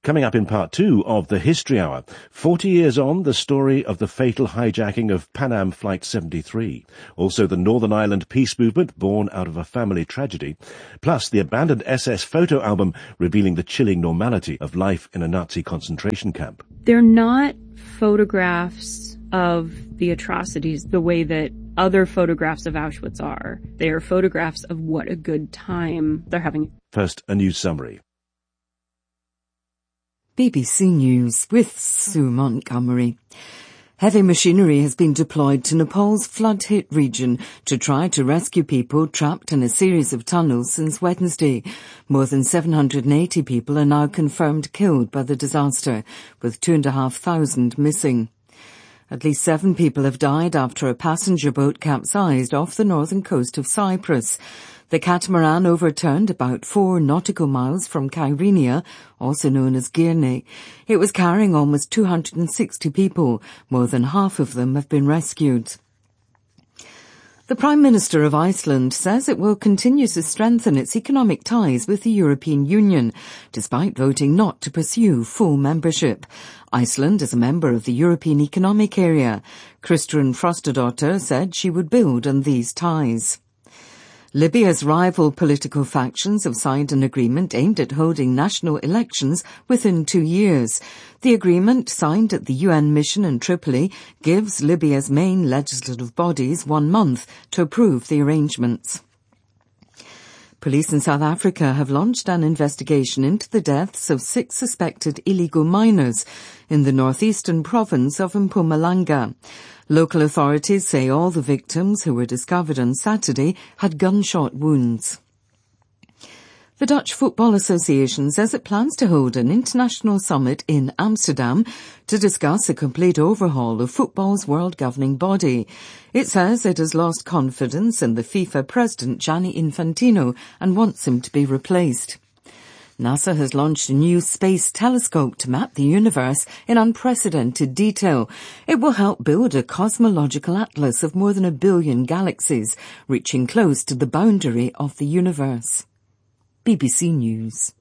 Coming up in part 2 of the History Hour, 40 years on, the story of the fatal hijacking of Pan Am Flight 73. Also the Northern Ireland peace movement born out of a family tragedy. Plus the abandoned SS photo album revealing the chilling normality of life in a Nazi concentration camp. They're not photographs of the atrocities the way that other photographs of Auschwitz are. They are photographs of what a good time they're having. First, a news summary. BBC News with Sue Montgomery. Heavy machinery has been deployed to Nepal's flood-hit region to try to rescue people trapped in a series of tunnels since Wednesday. More than 780 people are now confirmed killed by the disaster, with 2,500 missing. At least 7 people have died after a passenger boat capsized off the northern coast of Cyprus. The catamaran overturned about 4 nautical miles from Kyrenia, also known as Girne. It was carrying almost 260 people. More than half of them have been rescued. The Prime Minister of Iceland says it will continue to strengthen its economic ties with the European Union, despite voting not to pursue full membership. Iceland is a member of the European Economic Area. Kristrún Frostadóttir said she would build on these ties. Libya's rival political factions have signed an agreement aimed at holding national elections within 2 years. The agreement, signed at the UN mission in Tripoli, gives Libya's main legislative bodies 1 month to approve the arrangements. Police in South Africa have launched an investigation into the deaths of 6 suspected illegal miners in the northeastern province of Mpumalanga. Local authorities say all the victims who were discovered on Saturday had gunshot wounds. The Dutch Football Association says it plans to hold an international summit in Amsterdam to discuss a complete overhaul of football's world governing body. It says it has lost confidence in the FIFA president Gianni Infantino and wants him to be replaced. NASA has launched a new space telescope to map the universe in unprecedented detail. It will help build a cosmological atlas of more than 1 billion galaxies, reaching close to the boundary of the universe. BBC News.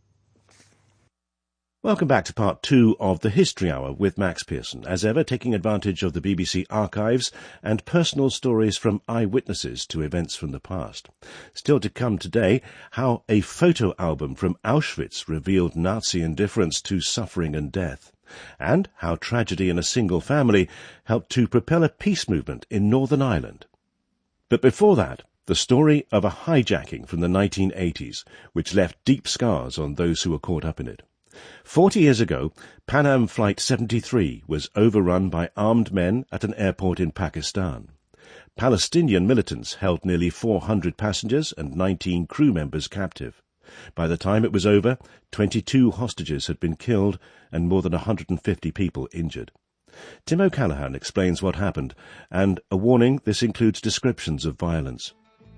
Welcome back to part 2 of the History Hour with Max Pearson, as ever taking advantage of the BBC archives and personal stories from eyewitnesses to events from the past. Still to come today, how a photo album from Auschwitz revealed Nazi indifference to suffering and death, and how tragedy in a single family helped to propel a peace movement in Northern Ireland. But before that, the story of a hijacking from the 1980s, which left deep scars on those who were caught up in it. 40 years ago, Pan Am Flight 73 was overrun by armed men at an airport in Pakistan. Palestinian militants held nearly 400 passengers and 19 crew members captive. By the time it was over, 22 hostages had been killed and more than 150 people injured. Tim O'Callaghan explains what happened, and a warning: this includes descriptions of violence.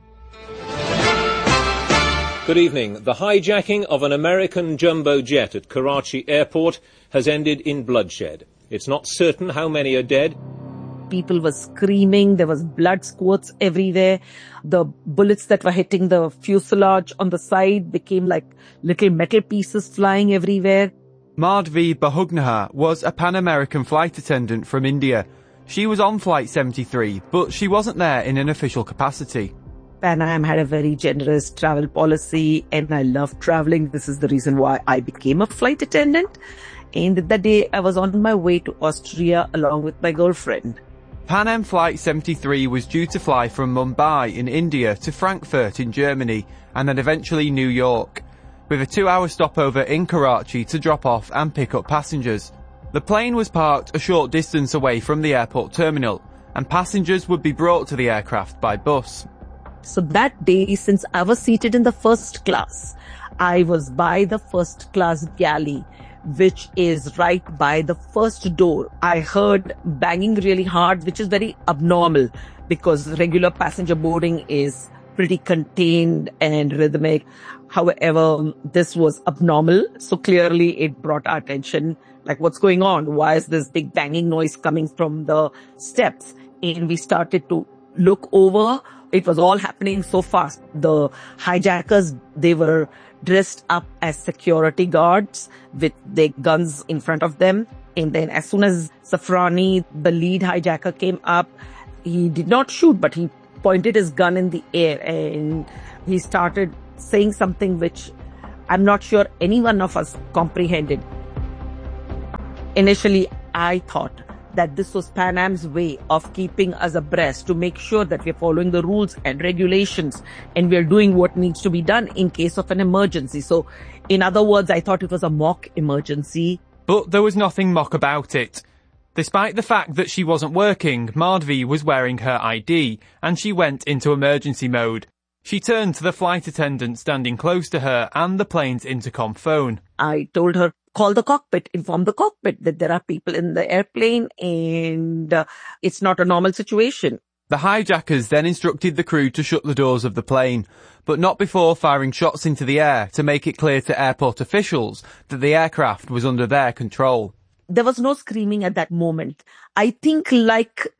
Good evening. The hijacking of an American jumbo jet at Karachi airport has ended in bloodshed. It's not certain how many are dead. People were screaming. There was blood squirts everywhere. The bullets that were hitting the fuselage on the side became like little metal pieces flying everywhere. Madhvi Bahugnahar was a Pan-American flight attendant from India. She was on Flight 73, but she wasn't there in an official capacity. Pan Am had a very generous travel policy, and I love traveling. This is the reason why I became a flight attendant. And that day I was on my way to Austria along with my girlfriend. Pan Am Flight 73 was due to fly from Mumbai in India to Frankfurt in Germany, and then eventually New York, with a 2-hour stopover in Karachi to drop off and pick up passengers. The plane was parked a short distance away from the airport terminal, and passengers would be brought to the aircraft by bus. So that day, since I was seated in the first class, I was by the first class galley, which is right by the first door. I heard banging really hard, which is very abnormal because regular passenger boarding is pretty contained and rhythmic. However, this was abnormal. So clearly it brought our attention, like, what's going on? Why is this big banging noise coming from the steps? And we started to look over. It was all happening so fast. The hijackers, they were dressed up as security guards with their guns in front of them. And then as soon as Safrani, the lead hijacker, came up, he did not shoot, but he pointed his gun in the air and he started saying something which I'm not sure any one of us comprehended. Initially, I thought that this was Pan Am's way of keeping us abreast to make sure that we're following the rules and regulations and we're doing what needs to be done in case of an emergency. So, in other words, I thought it was a mock emergency. But there was nothing mock about it. Despite the fact that she wasn't working, Madhvi was wearing her ID and she went into emergency mode. She turned to the flight attendant standing close to her and the plane's intercom phone. I told her, call the cockpit, inform the cockpit that there are people in the airplane and it's not a normal situation. The hijackers then instructed the crew to shut the doors of the plane, but not before firing shots into the air to make it clear to airport officials that the aircraft was under their control. There was no screaming at that moment. I think like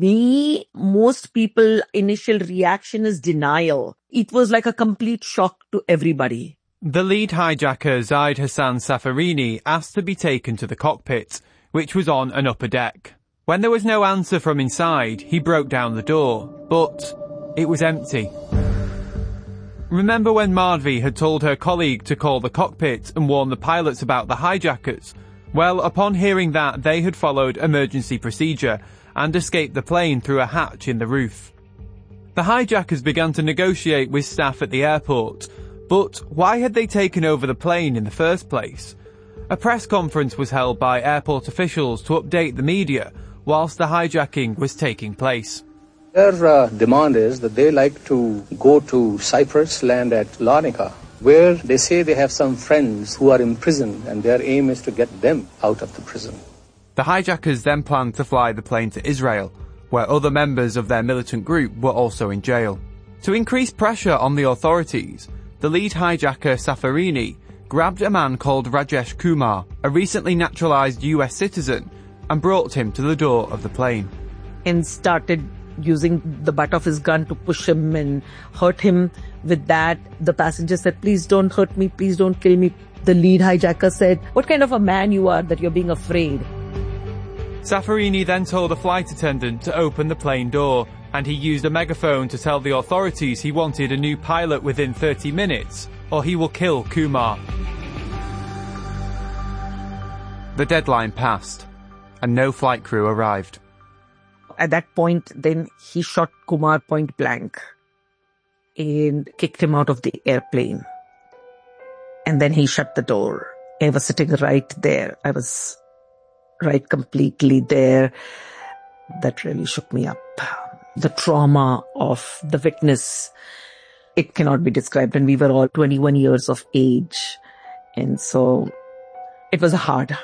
me, most people initial reaction is denial. It was like a complete shock to everybody. The lead hijacker, Zaid Hassan Safarini, asked to be taken to the cockpit, which was on an upper deck. When there was no answer from inside, he broke down the door, but it was empty. Remember when Madhvi had told her colleague to call the cockpit and warn the pilots about the hijackers? Well, upon hearing that, they had followed emergency procedure and escaped the plane through a hatch in the roof. The hijackers began to negotiate with staff at the airport, but why had they taken over the plane in the first place? A press conference was held by airport officials to update the media whilst the hijacking was taking place. Their demand is that they like to go to Cyprus, land at Larnaca, where they say they have some friends who are in prison and their aim is to get them out of the prison. The hijackers then planned to fly the plane to Israel, where other members of their militant group were also in jail. To increase pressure on the authorities, the lead hijacker Safarini grabbed a man called Rajesh Kumar, a recently naturalized US citizen, and brought him to the door of the plane. And started using the butt of his gun to push him and hurt him. With that, the passenger said, please don't hurt me, please don't kill me. The lead hijacker said, what kind of a man you are that you're being afraid? Safarini then told a flight attendant to open the plane door, and he used a megaphone to tell the authorities he wanted a new pilot within 30 minutes, or he will kill Kumar. The deadline passed, and no flight crew arrived. At that point, then he shot Kumar point blank and kicked him out of the airplane. And then he shut the door. I was sitting right there. I was right completely there. That really shook me up. The trauma of the witness, it cannot be described. And we were all 21 years of age. And so it was a hard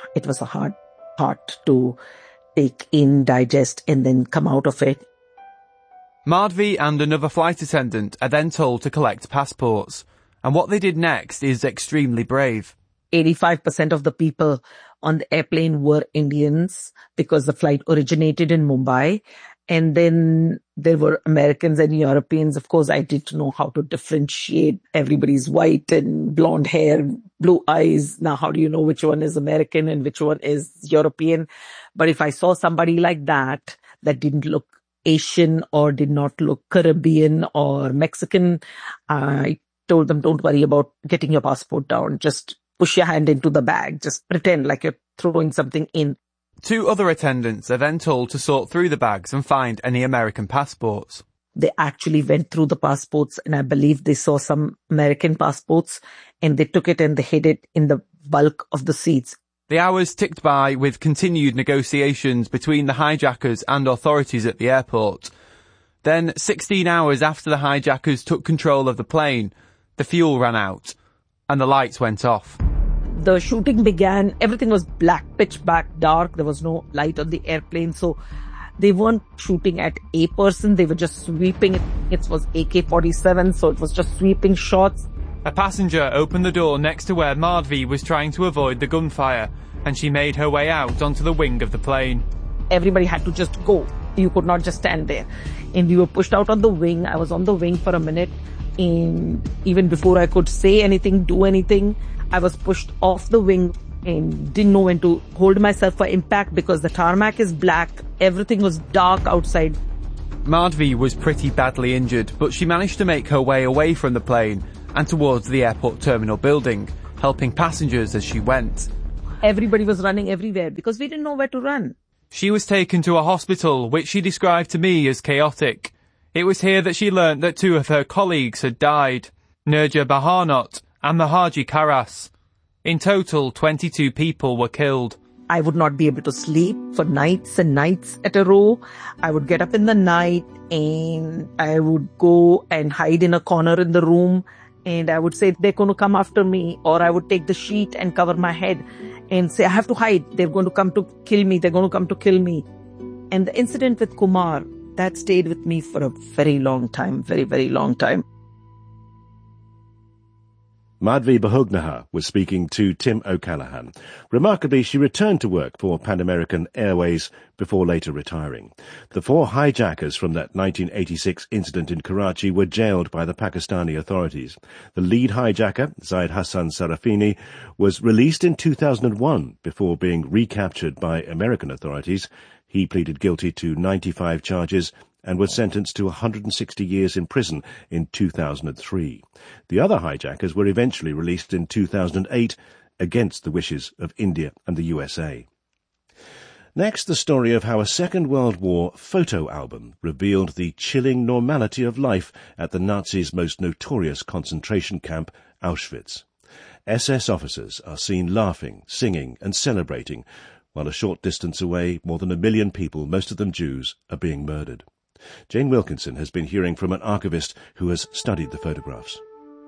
part to take in, digest, and then come out of it. Madhvi and another flight attendant are then told to collect passports. And what they did next is extremely brave. 85% of the people on the airplane were Indians because the flight originated in Mumbai. And then there were Americans and Europeans. Of course, I didn't know how to differentiate. Everybody's white and blonde hair, blue eyes. Now, how do you know which one is American and which one is European? But if I saw somebody like that didn't look Asian or did not look Caribbean or Mexican, I told them, don't worry about getting your passport down. Just push your hand into the bag. Just pretend like you're throwing something in. 2 other attendants are then told to sort through the bags and find any American passports. They actually went through the passports and I believe they saw some American passports and they took it and they hid it in the bulk of the seats. The hours ticked by with continued negotiations between the hijackers and authorities at the airport. Then, 16 hours after the hijackers took control of the plane, the fuel ran out and the lights went off. The shooting began. Everything was black, pitch black, dark. There was no light on the airplane. So they weren't shooting at a person. They were just sweeping. It was AK-47, so it was just sweeping shots. A passenger opened the door next to where Madhvi was trying to avoid the gunfire, and she made her way out onto the wing of the plane. Everybody had to just go. You could not just stand there. And we were pushed out on the wing. I was on the wing for a minute. And even before I could say anything, do anything, I was pushed off the wing and didn't know when to hold myself for impact because the tarmac is black. Everything was dark outside. Madhvi was pretty badly injured, but she managed to make her way away from the plane and towards the airport terminal building, helping passengers as she went. Everybody was running everywhere because we didn't know where to run. She was taken to a hospital, which she described to me as chaotic. It was here that she learnt that 2 of her colleagues had died, Nurja Bahanot and Mahaji Karas. In total, 22 people were killed. I would not be able to sleep for nights and nights at a row. I would get up in the night and I would go and hide in a corner in the room and I would say, they're going to come after me. Or I would take the sheet and cover my head and say, I have to hide. They're going to come to kill me. They're going to come to kill me. And the incident with Kumar, that stayed with me for a very long time, very, very long time. Madhvi Bahugnaha was speaking to Tim O'Callaghan. Remarkably, she returned to work for Pan American Airways before later retiring. The 4 hijackers from that 1986 incident in Karachi were jailed by the Pakistani authorities. The lead hijacker, Zaid Hassan Sarafini, was released in 2001 before being recaptured by American authorities. He pleaded guilty to 95 charges and was sentenced to 160 years in prison in 2003. The other hijackers were eventually released in 2008 against the wishes of India and the USA. Next, the story of how a Second World War photo album revealed the chilling normality of life at the Nazis' most notorious concentration camp, Auschwitz. SS officers are seen laughing, singing and celebrating, while a short distance away, more than 1 million people, most of them Jews, are being murdered. Jane Wilkinson has been hearing from an archivist who has studied the photographs.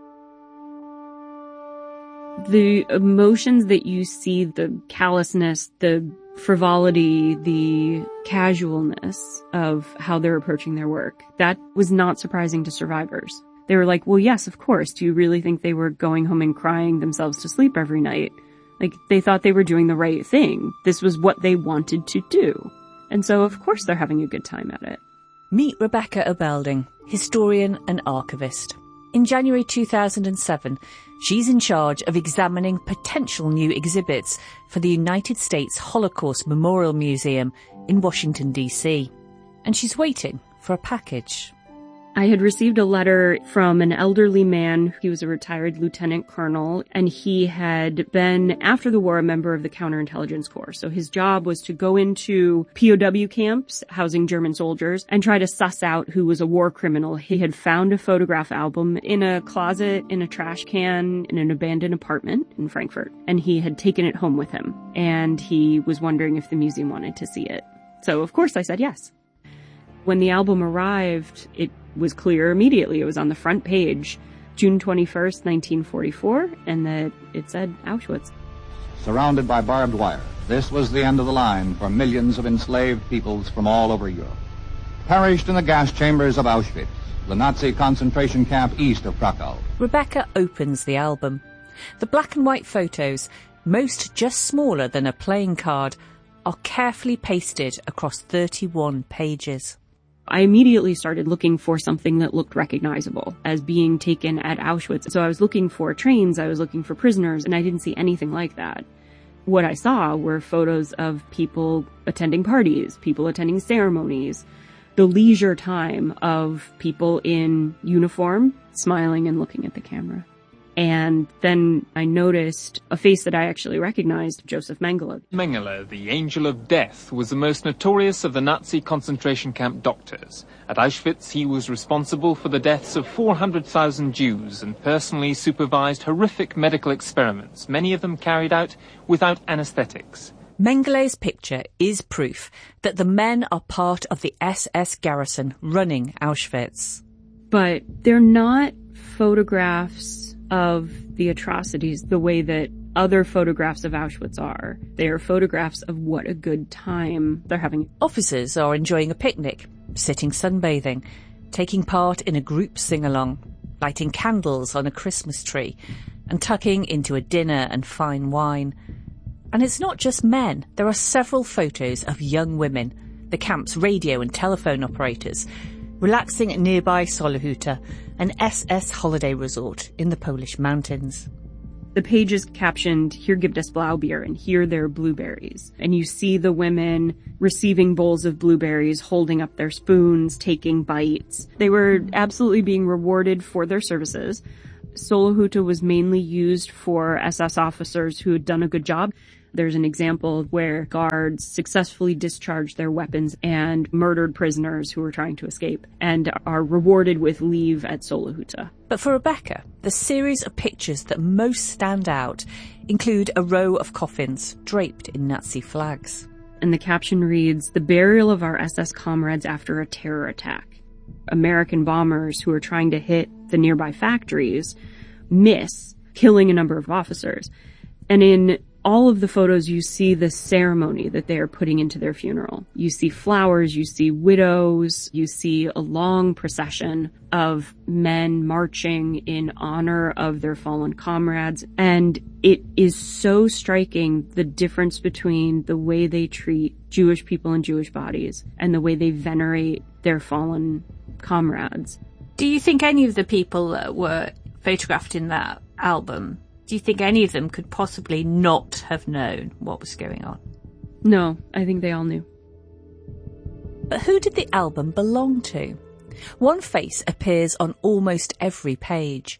The emotions that you see, the callousness, the frivolity, the casualness of how they're approaching their work, that was not surprising to survivors. They were like, well, yes, of course. Do you really think they were going home and crying themselves to sleep every night? Like, they thought they were doing the right thing. This was what they wanted to do. And so, of course, they're having a good time at it. Meet Rebecca Obelding, historian and archivist. In January 2007, she's in charge of examining potential new exhibits for the United States Holocaust Memorial Museum in Washington, D.C. And she's waiting for a package. I had received a letter from an elderly man. He was a retired lieutenant colonel, and he had been, after the war, a member of the counterintelligence corps. So his job was to go into POW camps housing German soldiers and try to suss out who was a war criminal. He had found a photograph album in a closet, in a trash can, in an abandoned apartment in Frankfurt, and he had taken it home with him. And he was wondering if the museum wanted to see it. So, of course, I said yes. When the album arrived, it was clear immediately. It was on the front page, June 21st, 1944, and that it said Auschwitz. Surrounded by barbed wire, this was the end of the line for millions of enslaved peoples from all over Europe. Perished in the gas chambers of Auschwitz, the Nazi concentration camp east of Krakow. Rebecca opens the album. The black and white photos, most just smaller than a playing card, are carefully pasted across 31 pages. I immediately started looking for something that looked recognizable as being taken at Auschwitz. So I was looking for trains, I was looking for prisoners, and I didn't see anything like that. What I saw were photos of people attending parties, people attending ceremonies, the leisure time of people in uniform, smiling and looking at the camera. And then I noticed a face that I actually recognized, Josef Mengele. Mengele, the Angel of Death, was the most notorious of the Nazi concentration camp doctors. At Auschwitz, he was responsible for the deaths of 400,000 Jews and personally supervised horrific medical experiments, many of them carried out without anesthetics. Mengele's picture is proof that the men are part of the SS garrison running Auschwitz. But they're not photographs of the atrocities the way that other photographs of Auschwitz are. They are photographs of what a good time they're having. Officers are enjoying a picnic, sitting sunbathing, taking part in a group sing-along, lighting candles on a Christmas tree, and tucking into a dinner and fine wine. And it's not just men. There are several photos of young women, the camp's radio and telephone operators, relaxing at nearby Solohuta, an SS holiday resort in the Polish mountains. The page is captioned, "Hier gibt es Blaubeer," and here there are blueberries. And you see the women receiving bowls of blueberries, holding up their spoons, taking bites. They were absolutely being rewarded for their services. Solohuta was mainly used for SS officers who had done a good job. There's an example where guards successfully discharged their weapons and murdered prisoners who were trying to escape and are rewarded with leave at Solohuta. But for Rebecca, the series of pictures that most stand out include a row of coffins draped in Nazi flags. And the caption reads, "The burial of our SS comrades after a terror attack." American bombers who are trying to hit the nearby factories miss, killing a number of officers. And in all of the photos, you see the ceremony that they are putting into their funeral. You see flowers, you see widows, you see a long procession of men marching in honor of their fallen comrades. And it is so striking, the difference between the way they treat Jewish people and Jewish bodies and the way they venerate their fallen comrades. Do you think any of the people that were photographed in that album, do you think any of them could possibly not have known what was going on? No, I think they all knew. But who did the album belong to? One face appears on almost every page.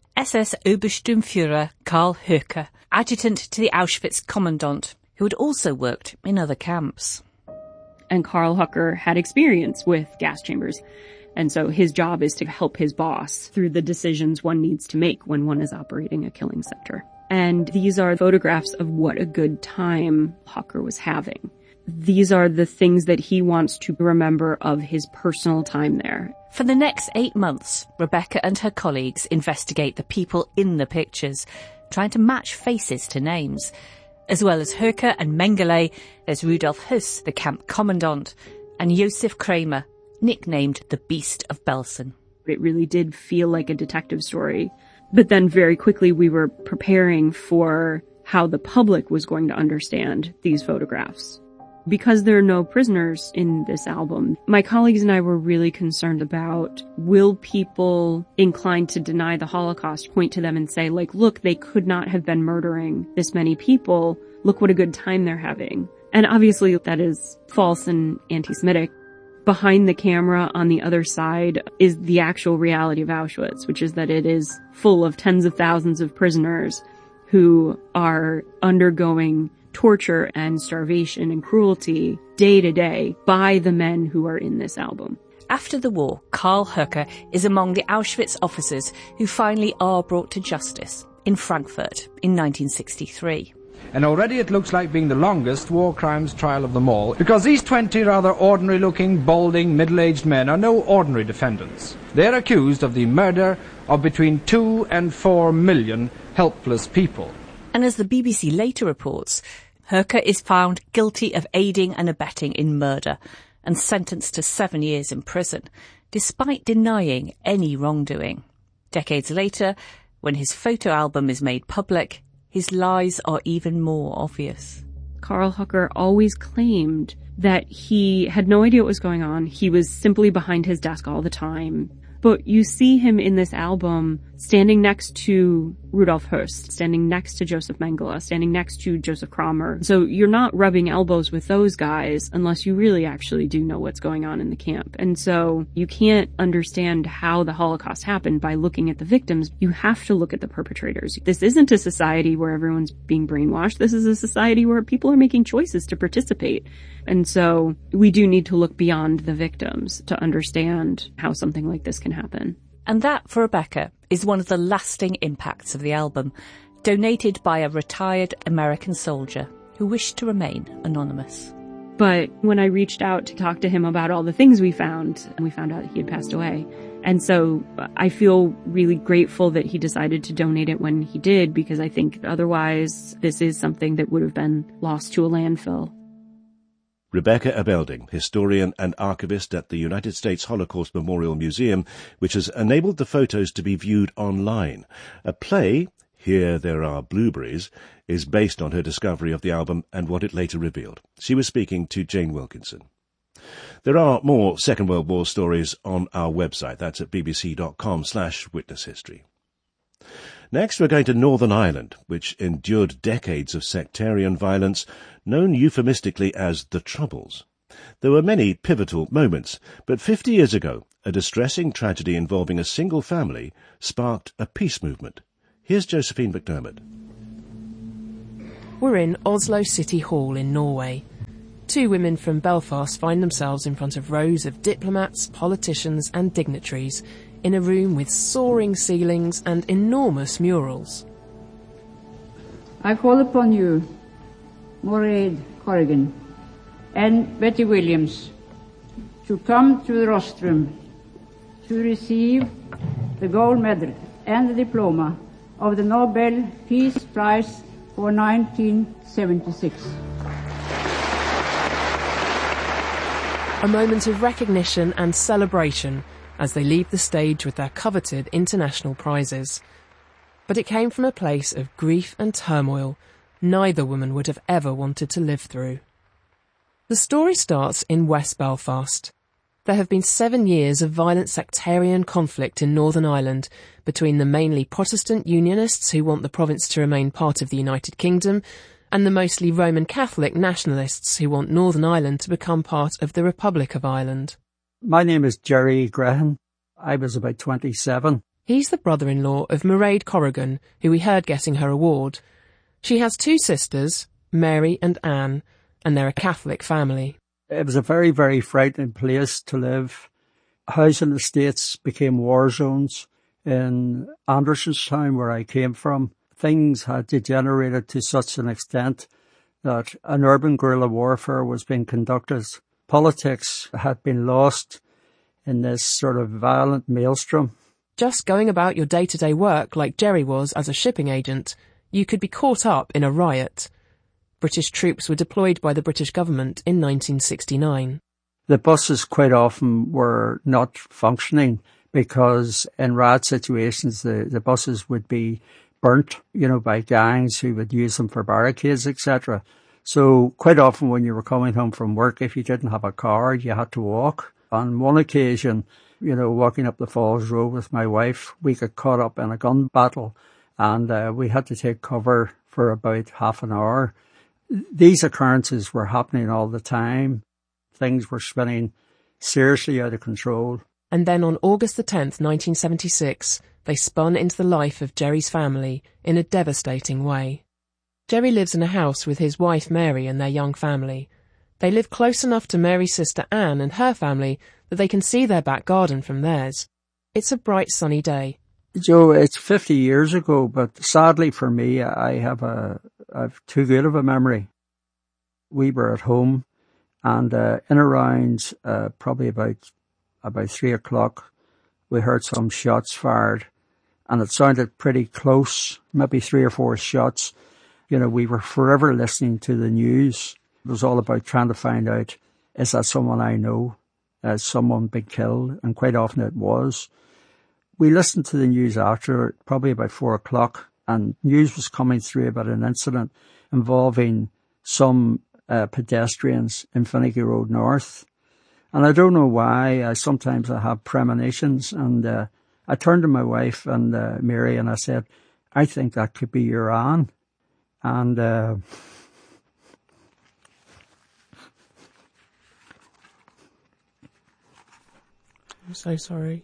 SS Obersturmführer Karl Höcke, adjutant to the Auschwitz commandant, who had also worked in other camps. And Karl Höcke had experience with gas chambers. And so his job is to help his boss through the decisions one needs to make when one is operating a killing center. And these are photographs of what a good time Höcke was having. These are the things that he wants to remember of his personal time there. For the next 8 months, Rebecca and her colleagues investigate the people in the pictures, trying to match faces to names. As well as Höcke and Mengele, there's Rudolf Höss, the camp commandant, and Josef Kramer, nicknamed the Beast of Belsen. It really did feel like a detective story. But then very quickly we were preparing for how the public was going to understand these photographs. Because there are no prisoners in this album, my colleagues and I were really concerned about, will people inclined to deny the Holocaust point to them and say, like, look, they could not have been murdering this many people. Look what a good time they're having. And obviously that is false and anti-Semitic. Behind the camera on the other side is the actual reality of Auschwitz, which is that it is full of tens of thousands of prisoners who are undergoing torture and starvation and cruelty day to day by the men who are in this album. After the war, Karl Höcke is among the Auschwitz officers who finally are brought to justice in Frankfurt in 1963. And already it looks like being the longest war crimes trial of them all, because these 20 rather ordinary-looking, balding, middle-aged men are no ordinary defendants. They're accused of the murder of between 2 and 4 million helpless people. And as the BBC later reports, Höcke is found guilty of aiding and abetting in murder and sentenced to 7 years in prison, despite denying any wrongdoing. Decades later, when his photo album is made public, his lies are even more obvious. Karl Höcke always claimed that he had no idea what was going on. He was simply behind his desk all the time. But you see him in this album standing next to Rudolf Höss, standing next to Josef Mengele, standing next to Josef Kramer. So you're not rubbing elbows with those guys unless you really actually do know what's going on in the camp. And so you can't understand how the Holocaust happened by looking at the victims. You have to look at the perpetrators. This isn't a society where everyone's being brainwashed. This is a society where people are making choices to participate. And so we do need to look beyond the victims to understand how something like this can happen. And that, for Rebecca, is one of the lasting impacts of the album, donated by a retired American soldier who wished to remain anonymous. But when I reached out to talk to him about all the things we found out that he had passed away. And so I feel really grateful that he decided to donate it when he did, because I think otherwise this is something that would have been lost to a landfill. Rebecca Abelding, historian and archivist at the United States Holocaust Memorial Museum, which has enabled the photos to be viewed online. A play, Here There Are Blueberries, is based on her discovery of the album and what it later revealed. She was speaking to Jane Wilkinson. There are more Second World War stories on our website. That's at bbc.com/witnesshistory. Next, we're going to Northern Ireland, which endured decades of sectarian violence, known euphemistically as the Troubles. There were many pivotal moments, but 50 years ago, a distressing tragedy involving a single family sparked a peace movement. Here's Josephine McDermott. We're in Oslo City Hall in Norway. Two women from Belfast find themselves in front of rows of diplomats, politicians and dignitaries in a room with soaring ceilings and enormous murals. I call upon you, Mairead Corrigan and Betty Williams, to come to the rostrum to receive the gold medal and the diploma of the Nobel Peace Prize for 1976. A moment of recognition and celebration as they leave the stage with their coveted international prizes. But it came from a place of grief and turmoil neither woman would have ever wanted to live through. The story starts in West Belfast. There have been 7 years of violent sectarian conflict in Northern Ireland between the mainly Protestant Unionists who want the province to remain part of the United Kingdom and the mostly Roman Catholic nationalists who want Northern Ireland to become part of the Republic of Ireland. My name is Jerry Grehan. I was about 27. He's the brother-in-law of Mairead Corrigan, who we heard getting her award. She has 2 sisters, Mary and Anne, and they're a Catholic family. It was a very, very frightening place to live. Housing estates became war zones. In Andersonstown, where I came from, things had degenerated to such an extent that an urban guerrilla warfare was being conducted. Politics had been lost in this sort of violent maelstrom. Just going about your day-to-day work like Jerry was as a shipping agent, you could be caught up in a riot. British troops were deployed by the British government in 1969. The buses quite often were not functioning because in riot situations the buses would be burnt, by gangs who would use them for barricades, etc. So quite often when you were coming home from work, if you didn't have a car, you had to walk. On one occasion, walking up the Falls Road with my wife, we got caught up in a gun battle and we had to take cover for about half an hour. These occurrences were happening all the time. Things were spinning seriously out of control. And then on August the 10th, 1976, they spun into the life of Jerry's family in a devastating way. Jerry lives in a house with his wife Mary and their young family. They live close enough to Mary's sister Anne and her family that they can see their back garden from theirs. It's a bright sunny day. Joe, it's 50 years ago, but sadly for me, I've too good of a memory. We were at home and in around probably about 3 o'clock, we heard some shots fired and it sounded pretty close, maybe 3 or 4 shots. We were forever listening to the news. It was all about trying to find out, is that someone I know? Has someone been killed? And quite often it was. We listened to the news after, probably about 4 o'clock, and news was coming through about an incident involving some pedestrians in Finnegan Road North. And I don't know why, sometimes I have premonitions, and I turned to my wife and Mary and I said, I think that could be your Anne. And I'm so sorry.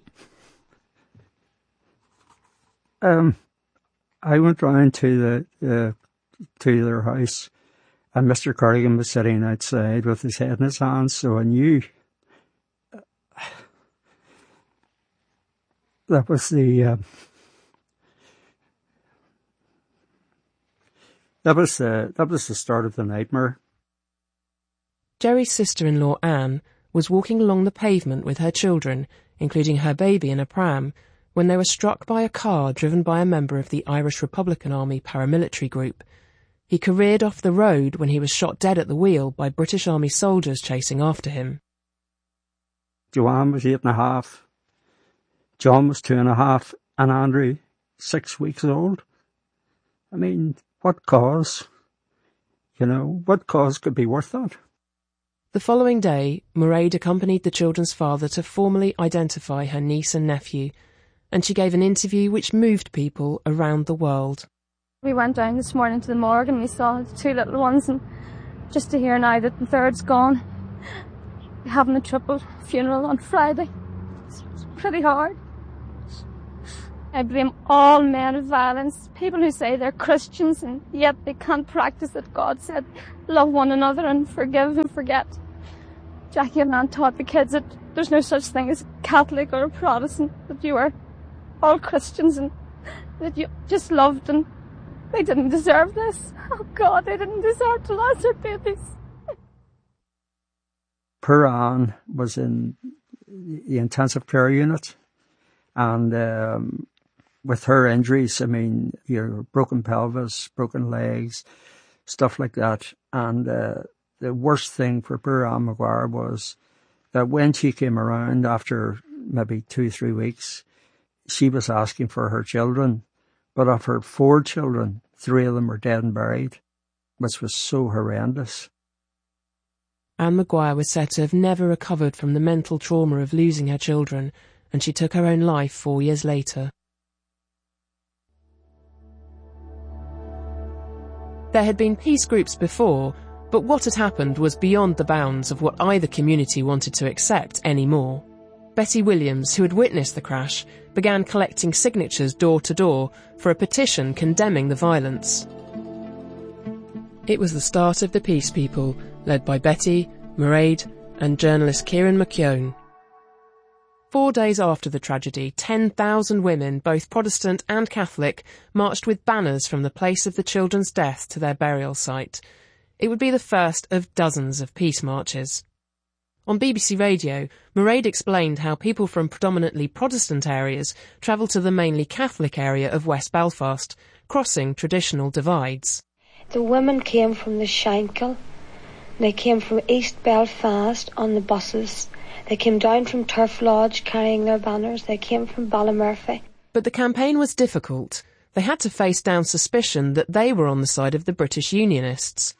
I went round to their house, and Mr. Corrigan was sitting outside with his head in his hands, so I knew that was the start of the nightmare. Jerry's sister-in-law Anne was walking along the pavement with her children, including her baby in a pram, when they were struck by a car driven by a member of the Irish Republican Army paramilitary group. He careered off the road when he was shot dead at the wheel by British Army soldiers chasing after him. Joanne was 8.5. John was 2.5. And Andrew, 6 weeks old. I mean, what cause? What cause could be worth that? The following day, Mairead accompanied the children's father to formally identify her niece and nephew, and she gave an interview which moved people around the world. We went down this morning to the morgue and we saw the two little ones, and just to hear now that the third's gone, having a triple funeral on Friday, it's pretty hard. I blame all men of violence, people who say they're Christians and yet they can't practice it. God said, love one another and forgive and forget. Jackie and Ann taught the kids that there's no such thing as Catholic or a Protestant, that you are all Christians and that you just loved, and they didn't deserve this. Oh God, they didn't deserve to lose their babies. Poor Ann was in the intensive care unit, and with her injuries, I mean, your broken pelvis, broken legs, stuff like that. And the worst thing for poor Ann Maguire was that when she came around after maybe 2-3 weeks, she was asking for her children. But of her 4 children, 3 of them were dead and buried, which was so horrendous. Ann Maguire was said to have never recovered from the mental trauma of losing her children, and she took her own life 4 years later. There had been peace groups before, but what had happened was beyond the bounds of what either community wanted to accept anymore. Betty Williams, who had witnessed the crash, began collecting signatures door to door for a petition condemning the violence. It was the start of the Peace People, led by Betty, Mairead, and journalist Kieran McKeown. 4 days after the tragedy, 10,000 women, both Protestant and Catholic, marched with banners from the place of the children's death to their burial site. It would be the first of dozens of peace marches. On BBC Radio, Mairead explained how people from predominantly Protestant areas travelled to the mainly Catholic area of West Belfast, crossing traditional divides. The women came from the Shankill, they came from East Belfast on the buses. They came down from Turf Lodge carrying their banners. They came from Ballymurphy. But the campaign was difficult. They had to face down suspicion that they were on the side of the British Unionists.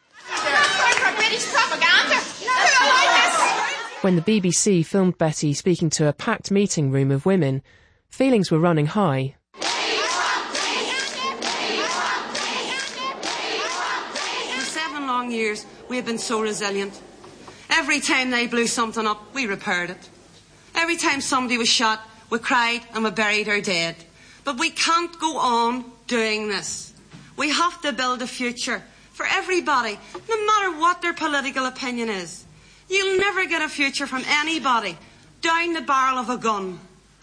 When the BBC filmed Betty speaking to a packed meeting room of women, feelings were running high. For 7 long years, we have been so resilient. Every time they blew something up, we repaired it. Every time somebody was shot, we cried and we buried our dead. But we can't go on doing this. We have to build a future for everybody, no matter what their political opinion is. You'll never get a future from anybody down the barrel of a gun.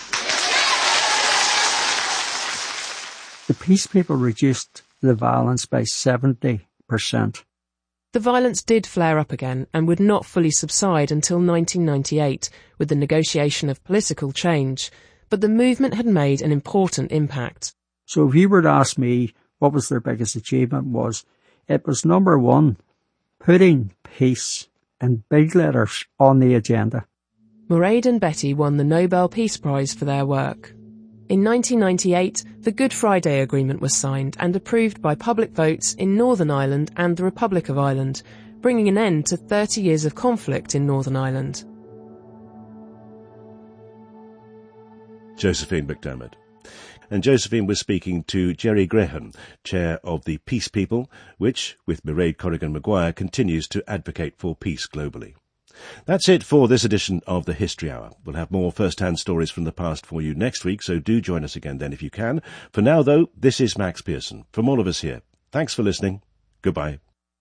The Peace People reduced the violence by 70%. The violence did flare up again and would not fully subside until 1998 with the negotiation of political change, but the movement had made an important impact. So if you were to ask me what was their biggest achievement, it was number 1, putting peace in big letters on the agenda. Mairead and Betty won the Nobel Peace Prize for their work. In 1998, the Good Friday Agreement was signed and approved by public votes in Northern Ireland and the Republic of Ireland, bringing an end to 30 years of conflict in Northern Ireland. Josephine McDermott. And Josephine was speaking to Jerry Graham, chair of the Peace People, which, with Mairead Corrigan Maguire, continues to advocate for peace globally. That's it for this edition of the History Hour. We'll have more first-hand stories from the past for you next week, so do join us again then if you can. For now, though, this is Max Pearson. From all of us here, thanks for listening. Goodbye.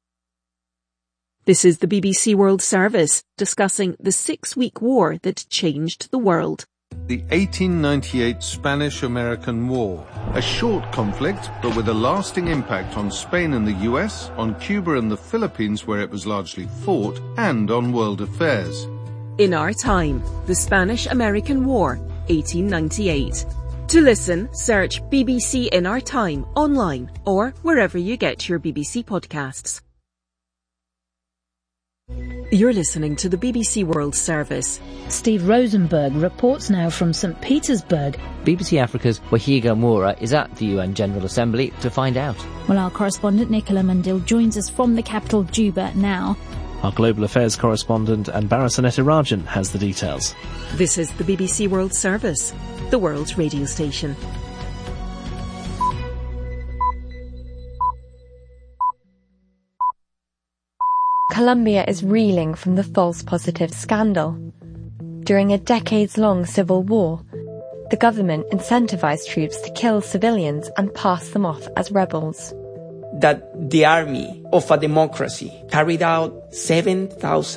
This is the BBC World Service, discussing the 6-week war that changed the world. The 1898 Spanish-American War, a short conflict but with a lasting impact on Spain and the US, on Cuba and the Philippines where it was largely fought, and on world affairs. In Our Time, the Spanish-American War, 1898. To listen, search BBC In Our Time online or wherever you get your BBC podcasts. You're listening to the BBC World Service. Steve Rosenberg reports now from St. Petersburg. BBC Africa's Wahiga Moura is at the UN General Assembly to find out. Well, our correspondent Nicola Mundil joins us from the capital Juba now. Our Global Affairs correspondent Anbara Sonetirajan has the details. This is the BBC World Service, the world's radio station. Colombia is reeling from the false positives scandal. During a decades-long civil war, the government incentivized troops to kill civilians and pass them off as rebels. That the army of a democracy carried out 7,000